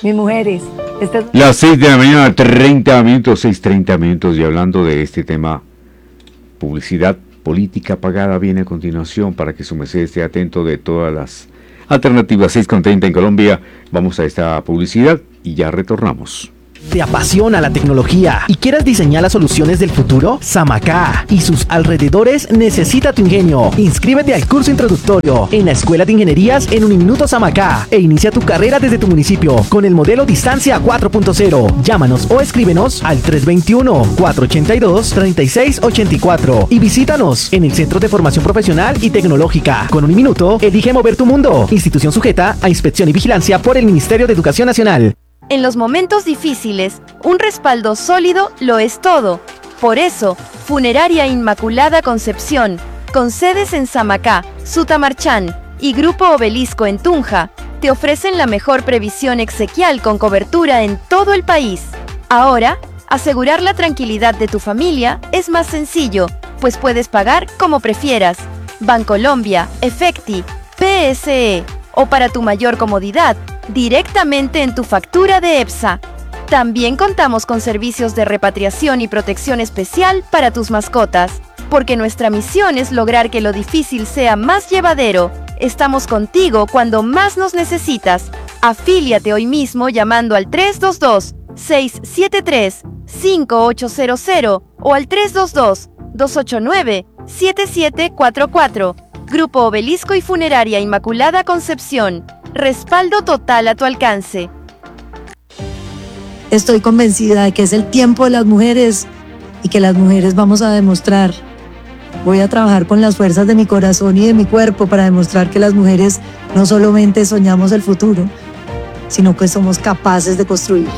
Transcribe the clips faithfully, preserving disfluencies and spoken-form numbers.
mis mujeres. Este... Las seis de la mañana, treinta minutos, seis treinta minutos, y hablando de este tema, publicidad política pagada viene a continuación para que su merced esté atento de todas las alternativas. Seis con treinta en Colombia, vamos a esta publicidad y ya retornamos. ¿Te apasiona la tecnología y quieres diseñar las soluciones del futuro? Samacá y sus alrededores necesita tu ingenio. Inscríbete al curso introductorio en la Escuela de Ingenierías en Uniminuto Samacá e inicia tu carrera desde tu municipio con el modelo Distancia cuatro punto cero. Llámanos o escríbenos al tres dos uno, cuatro ocho dos, tres seis ocho cuatro y visítanos en el Centro de Formación Profesional y Tecnológica. Con Uniminuto, elige mover tu mundo. Institución sujeta a inspección y vigilancia por el Ministerio de Educación Nacional. En los momentos difíciles, un respaldo sólido lo es todo. Por eso, Funeraria Inmaculada Concepción, con sedes en Samacá, Sutamarchán y Grupo Obelisco en Tunja, te ofrecen la mejor previsión exequial con cobertura en todo el país. Ahora, asegurar la tranquilidad de tu familia es más sencillo, pues puedes pagar como prefieras. Bancolombia, Efecti, P S E o para tu mayor comodidad, directamente en tu factura de EPSA. También contamos con servicios de repatriación y protección especial para tus mascotas, porque nuestra misión es lograr que lo difícil sea más llevadero. Estamos contigo cuando más nos necesitas. Afíliate hoy mismo llamando al tres dos dos, seis siete tres, cinco ocho cero cero o al tres dos dos, dos ocho nueve, siete siete cuatro cuatro. Grupo Obelisco y Funeraria Inmaculada Concepción. Respaldo total a tu alcance. Estoy convencida de que es el tiempo de las mujeres y que las mujeres vamos a demostrar. Voy a trabajar con las fuerzas de mi corazón y de mi cuerpo para demostrar que las mujeres no solamente soñamos el futuro, sino que somos capaces de construirlo.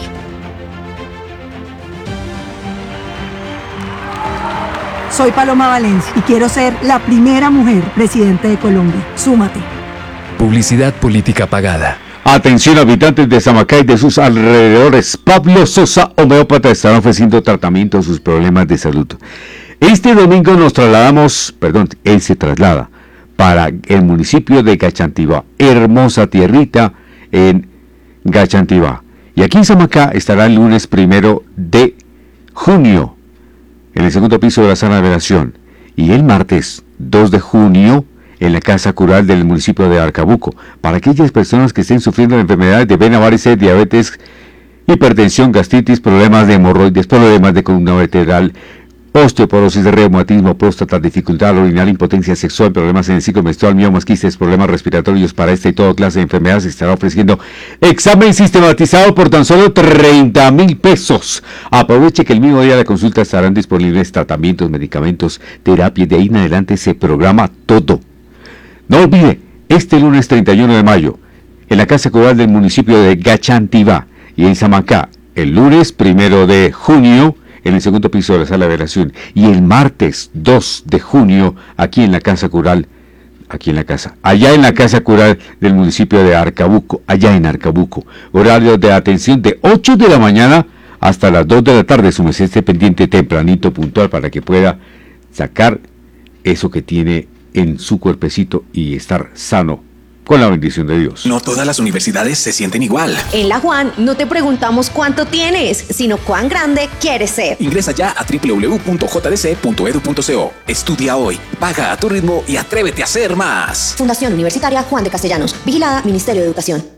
Soy Paloma Valencia y quiero ser la primera mujer presidente de Colombia. Súmate. Publicidad política pagada. Atención, habitantes de Samacá y de sus alrededores. Pablo Sosa, homeópata, estará ofreciendo tratamiento a sus problemas de salud. Este domingo nos trasladamos, perdón, él se traslada para el municipio de Gachantivá, hermosa tierrita en Gachantivá. Y aquí en Samacá estará el lunes primero de junio, en el segundo piso de la sala de velación, y el martes dos de junio en la Casa Cural del municipio de Arcabuco, para aquellas personas que estén sufriendo de enfermedades de vena, varices, diabetes, hipertensión, gastritis, problemas de hemorroides, problemas de columna vertebral, osteoporosis, reumatismo, próstata, dificultad orinar, impotencia sexual, problemas en el ciclo menstrual, miomas, quistes, problemas respiratorios. Para esta y toda clase de enfermedades estará ofreciendo examen sistematizado por tan solo treinta mil pesos. Aproveche que el mismo día de la consulta estarán disponibles tratamientos, medicamentos, terapia, y de ahí en adelante se programa todo. No olvide, este lunes treinta y uno de mayo, en la Casa Cural del municipio de Gachantivá y en Samacá, el lunes primero de junio, en el segundo piso de la sala de velación, y el martes dos de junio, aquí en la Casa Cural, aquí en la casa, allá en la Casa Cural del municipio de Arcabuco, allá en Arcabuco. Horario de atención de ocho de la mañana hasta las dos de la tarde, su merced esté pendiente tempranito, puntual, para que pueda sacar eso que tiene en su cuerpecito y estar sano con la bendición de Dios. No todas las universidades se sienten igual. En la Juan no te preguntamos cuánto tienes, sino cuán grande quieres ser. Ingresa ya a doble u doble u doble u punto j d c punto e d u punto c o. Estudia hoy, paga a tu ritmo y atrévete a ser más. Fundación Universitaria Juan de Castellanos. Vigilada Ministerio de Educación.